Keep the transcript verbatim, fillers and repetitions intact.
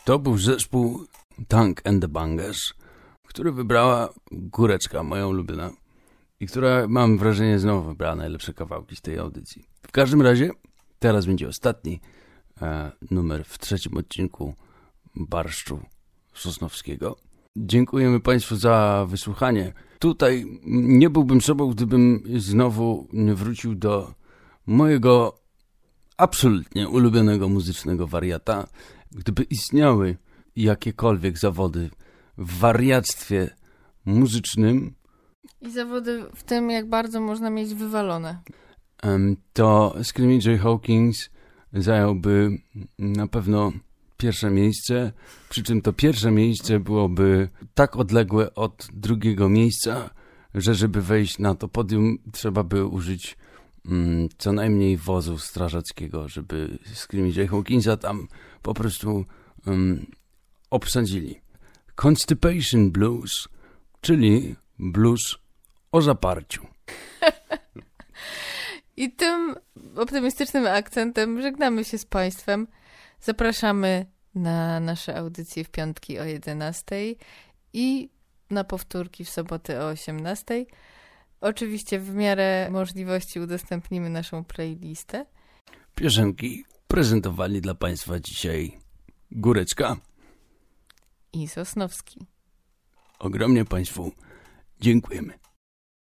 To był zespół Tank and the Bangers, który wybrała Góreczka, moja ulubiona, i która, mam wrażenie, znowu wybrała najlepsze kawałki z tej audycji. W każdym razie, teraz będzie ostatni e, numer w trzecim odcinku Barszczu Sosnowskiego. Dziękujemy Państwu za wysłuchanie. Tutaj nie byłbym sobą, gdybym znowu nie wrócił do mojego absolutnie ulubionego muzycznego wariata. Gdyby istniały jakiekolwiek zawody w wariactwie muzycznym, i zawody w tym, jak bardzo można mieć wywalone, to Screaming Jay Hawkins zająłby na pewno pierwsze miejsce, przy czym to pierwsze miejsce byłoby tak odległe od drugiego miejsca, że żeby wejść na to podium, trzeba by użyć mm, co najmniej wozu strażackiego, żeby Screaming Jay Hawkinsa tam po prostu um, obsadzili. Constipation Blues, czyli blues o zaparciu. I tym optymistycznym akcentem żegnamy się z Państwem. Zapraszamy na nasze audycje w piątki o jedenastej i na powtórki w soboty o osiemnastej. Oczywiście w miarę możliwości udostępnimy naszą playlistę. Piosenki prezentowali dla Państwa dzisiaj Góreczka i Sosnowski. Ogromnie Państwu dziękujemy.